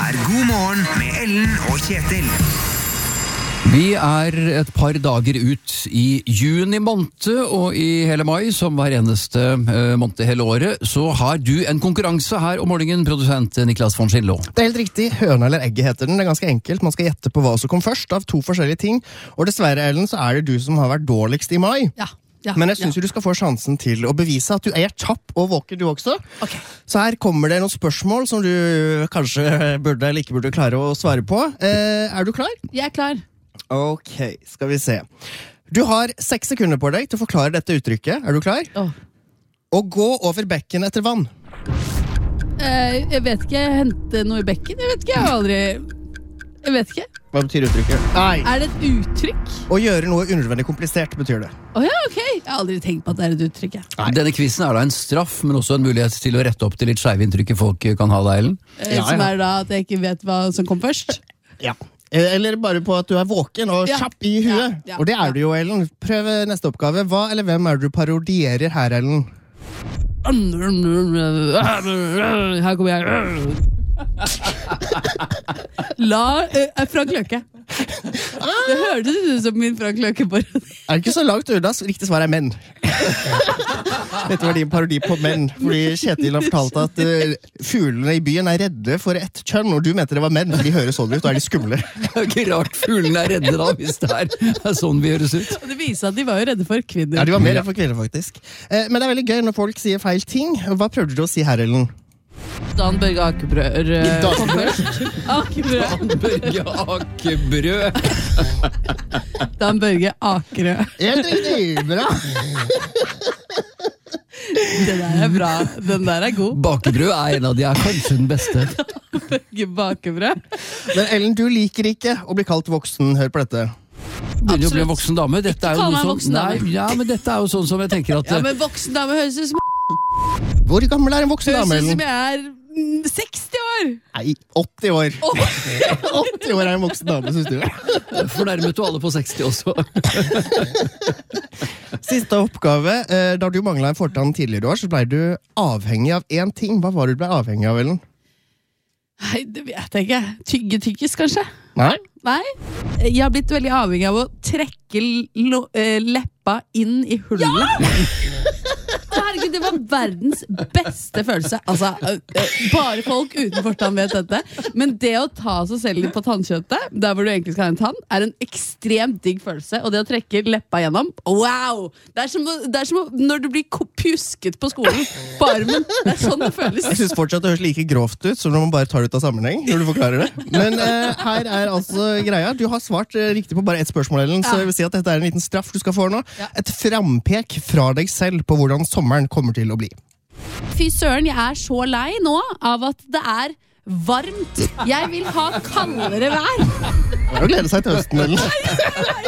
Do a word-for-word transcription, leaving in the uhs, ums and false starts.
er God morgen med Ellen og Kjetil. Vi er et par dager ut i juni måned, og i hele mai, som hver eneste uh, måned hele året, så har du en konkurranse her om morgenen, produsent Niklas von Schindlo. Det er helt riktig. Høna eller egget heter den. Det er ganske enkelt. Man skal gjette på hva som kom først av to forskjellige ting. Og dessverre, Ellen, så er det du som har vært dårligst i mai. Ja. Ja, Men jeg synes ja. jo du skal få sjansen til å bevise at du er kjapp og våker du også. Okay. Så her kommer det noen spørsmål som du kanskje burde eller ikke burde klare å svare på. Eh, er du klar? Jeg er klar. Ok, skal vi se. Du har seks sekunder på deg til å forklare dette uttrykket. Er du klar? Oh. Å gå over bekken etter vann. Eh, jeg vet ikke, hente noe i bekken? Jeg vet ikke, jeg har aldri... Jeg vet ikke. Hva betyr uttrykket? Nei. Er det et uttrykk? Å gjøre noe unødvendig komplisert betyr det. Åh oh, ja, ok. Jeg har aldri tenkt på at det er et uttrykk. Ja. Denne quizen er da en straff, men også en mulighet til å rette opp til litt skeive inntrykket folk kan ha deg, Ellen. Eh, ja, som ja. er da at jeg ikke vet hva som kom først. Ja. Eller bare på at du er våken og ja. kjapp i huet. Ja, ja, og det er du jo, Ellen. Prøv neste oppgave. Hva eller hvem er det du parodierer her, Ellen? Her kommer jeg. La uh, Frank Løke. Det hørtes ut som min Frank Løke på. Er det ikke så langt unna? Riktig svar er menn. Dette var din parodi på menn. Fordi Kjetil har fortalt at uh, fuglene i byen er redde for ett kjønn, og du mente det var menn, for de høres sånn ut, og er de skumle. Det er ikke rart fuglene er redde da, hvis det er, er sånn vi høres ut. Og det viser at de var jo redde for kvinner. Ja, de var mer redde for kvinner, faktisk. Uh, men det er veldig gøy når folk sier feil ting. Hva prøvde du å si her, Ellen? Dan Børge Akebrød kom først. Akebrød. Dan Børge Akebrød. Dan Børge Akerød. Helt riktig, bra. Den der er bra. Den der er god. Bakebrød er en av de, er kanskje den beste. Dan Børge Bakebrød. Men Ellen, du liker ikke å bli kalt voksen. Hør på dette. Begynner å bli en voksen dame. Dette er jo noe sånn, nei, ja, men dette er jo sånn som jeg tenker at... Ja, men voksen dame høres ut som... Hvor gammel er en voksen dame? Høres ut som jeg er seksti år. Nei, åtti år. Oh. åtti år er en voksen dame, synes du? Fornærmet du alle på seksti også? Siste oppgave. Da du manglet en fortann tidligere år, så ble du avhengig av en ting. Hva var det du ble avhengig av, Ellen? Nei, det vet jeg ikke. Tyggetykkes, kanskje? Nei. Nei. Jeg har blitt veldig avhengig av å trekke leppa inn i hullet. Ja! Herregud, det var verdens beste følelse. Altså, bare folk uten forstand vet dette. Men det å ta seg selv litt på tannkjøttet, der hvor du egentlig skal ha en tann, er en ekstremt digg følelse. Og det å trekke leppa gjennom, wow! Det er som, det er som når du blir pjusket på skolen på armen. Det er sånn det føles. Jeg synes fortsatt det høres like grovt ut som når man bare tar det ut av sammenheng, når du forklarer det. Men eh, her er altså greia. Du har svart eh, riktig på bare ett spørsmål, Ellen, så jeg vil si at dette er en liten straff du skal få nå. Et frampek fra deg selv på hvordan sommeren kommer til å bli. Fy søren, jeg er så lei nå av at det er varmt. Jeg vil ha kaldere vær. Det er å glede seg til høsten, Ellen.